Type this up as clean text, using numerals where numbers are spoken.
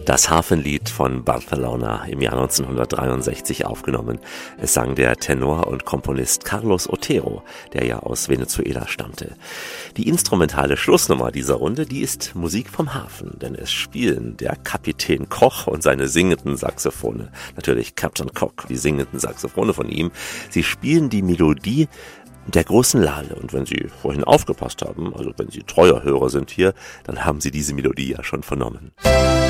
Das Hafenlied von Barcelona im Jahr 1963 aufgenommen. Es sang der Tenor und Komponist Carlos Otero, der ja aus Venezuela stammte. Die instrumentale Schlussnummer dieser Runde, die ist Musik vom Hafen, denn es spielen der Kapitän Koch und seine singenden Saxophone. Natürlich Captain Cock, die singenden Saxophone von ihm. Sie spielen die Melodie der großen Lale. Und wenn Sie vorhin aufgepasst haben, also wenn Sie treuer Hörer sind hier, dann haben Sie diese Melodie ja schon vernommen.